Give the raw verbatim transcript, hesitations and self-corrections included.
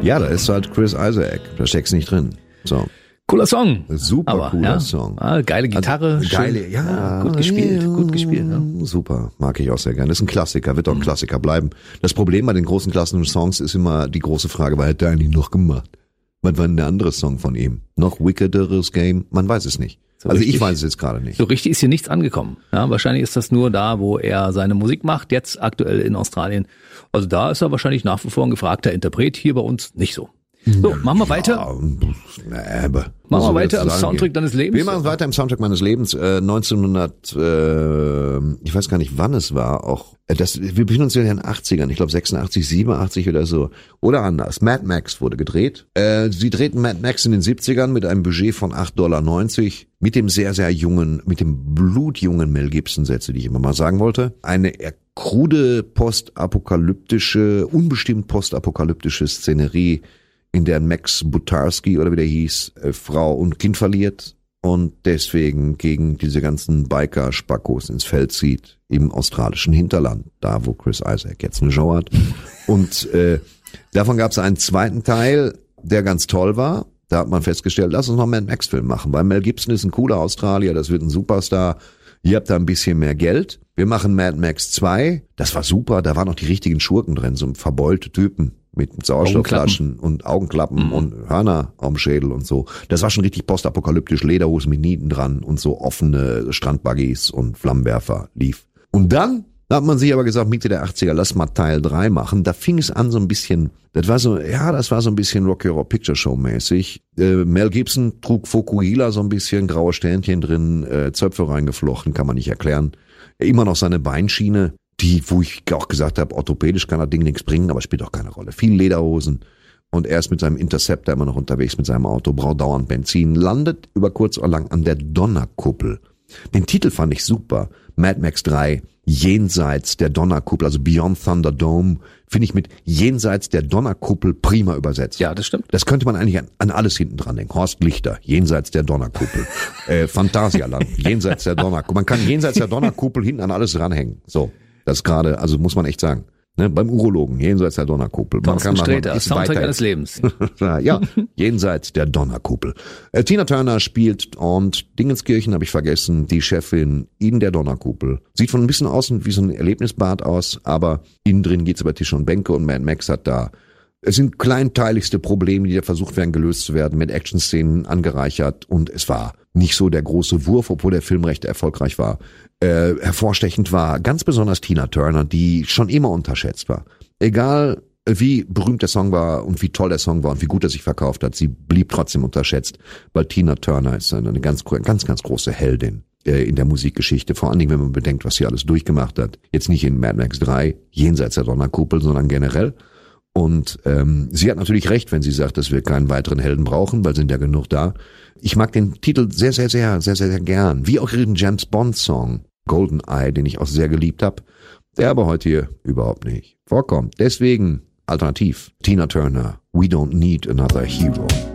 Ja, da ist halt Chris Isaak, da steckt's nicht drin. So. Cooler Song. Super aber, cooler ja, Song. Ah, geile Gitarre. Also, geile, schön, ja, ja. Gut gespielt, gut gespielt. Ja. Super, mag ich auch sehr gerne. Das ist ein Klassiker, wird auch ein Klassiker bleiben. Das Problem bei den großen klassischen Songs ist immer die große Frage, was hat der eigentlich noch gemacht? Was war denn der andere Song von ihm? Noch wickederes Game? Man weiß es nicht. So also richtig, ich weiß es jetzt gerade nicht. So richtig ist hier nichts angekommen. Ja, wahrscheinlich ist das nur da, wo er seine Musik macht, jetzt aktuell in Australien. Also da ist er wahrscheinlich nach wie vor ein gefragter Interpret, hier bei uns nicht so. So, machen wir weiter. Ja, äh, machen wir weiter am Soundtrack gehen. deines Lebens. Wir machen weiter im Soundtrack meines Lebens. Äh, neunzehnhundert, äh, ich weiß gar nicht, wann es war. Auch äh, das, wir befinden uns ja in den achtzigern. Ich glaube sechsundachtzig, siebenundachtzig oder so. Oder anders. Mad Max wurde gedreht. Äh, sie drehten Mad Max in den siebzigern mit einem Budget von acht Dollar neunzig. Mit dem sehr, sehr jungen, mit dem blutjungen Mel Gibson, Sätze, die ich immer mal sagen wollte. Eine krude postapokalyptische, unbestimmt postapokalyptische Szenerie, in der Max Butarski oder wie der hieß, äh, Frau und Kind verliert und deswegen gegen diese ganzen Biker-Spackos ins Feld zieht im australischen Hinterland, da wo Chris Isaak jetzt eine Show hat. Und äh, davon gab es einen zweiten Teil, der ganz toll war. Da hat man festgestellt, lass uns noch einen Mad Max-Film machen, weil Mel Gibson ist ein cooler Australier, das wird ein Superstar. Ihr habt da ein bisschen mehr Geld. Wir machen Mad Max zwei. Das war super, da waren noch die richtigen Schurken drin, so verbeulte Typen mit Sauerstoffflaschen und Augenklappen mhm. und Hörner am Schädel und so. Das war schon richtig postapokalyptisch, Lederhosen mit Nieten dran und so offene Strandbuggies und Flammenwerfer lief. Und dann hat man sich aber gesagt, Mitte der achtziger, lass mal Teil drei machen. Da fing es an so ein bisschen, das war so, ja, das war so ein bisschen Rocky Horror Picture Show mäßig. Äh, Mel Gibson trug Fokuhila so ein bisschen, graue Sternchen drin, äh, Zöpfe reingeflochten, kann man nicht erklären. Immer noch seine Beinschiene, die, wo ich auch gesagt habe, orthopädisch kann das Ding nichts bringen, aber spielt auch keine Rolle. Viel Lederhosen. Und er ist mit seinem Interceptor immer noch unterwegs mit seinem Auto, braucht dauernd Benzin, landet über kurz oder lang an der Donnerkuppel. Den Titel fand ich super. Mad Max drei, Jenseits der Donnerkuppel, also Beyond Thunderdome, finde ich mit Jenseits der Donnerkuppel prima übersetzt. Ja, das stimmt. Das könnte man eigentlich an, an alles hinten dran denken. Horst Lichter, Jenseits der Donnerkuppel. äh, Phantasialand, Jenseits der Donnerkuppel. Man kann Jenseits der Donnerkuppel hinten an alles dranhängen. So, das gerade, also muss man echt sagen. Ne, beim Urologen, jenseits der Donnerkuppel. Man Thorsten kann Sträter, Soundtrack eines Lebens. Ja, jenseits der Donnerkuppel. Äh, Tina Turner spielt und Dingenskirchen habe ich vergessen, die Chefin in der Donnerkuppel. Sieht von ein bisschen außen wie so ein Erlebnisbad aus, aber innen drin geht's über Tische und Bänke und Mad Max hat da. Es sind kleinteiligste Probleme, die da versucht werden, gelöst zu werden, mit Action-Szenen angereichert und es war nicht so der große Wurf, obwohl der Film recht erfolgreich war. Äh, hervorstechend war ganz besonders Tina Turner, die schon immer unterschätzt war. Egal wie berühmt der Song war und wie toll der Song war und wie gut er sich verkauft hat, sie blieb trotzdem unterschätzt, weil Tina Turner ist eine ganz, ganz, ganz große Heldin äh, in der Musikgeschichte, vor allen Dingen, wenn man bedenkt, was sie alles durchgemacht hat. Jetzt nicht in Mad Max drei, jenseits der Donnerkuppel, sondern generell. Und ähm, sie hat natürlich recht, wenn sie sagt, dass wir keinen weiteren Helden brauchen, weil sind ja genug da. Ich mag den Titel sehr, sehr, sehr, sehr, sehr, sehr gern. Wie auch ihren James Bond Song, GoldenEye, den ich auch sehr geliebt habe, der aber heute hier überhaupt nicht vorkommt. Deswegen alternativ Tina Turner, We Don't Need Another Hero.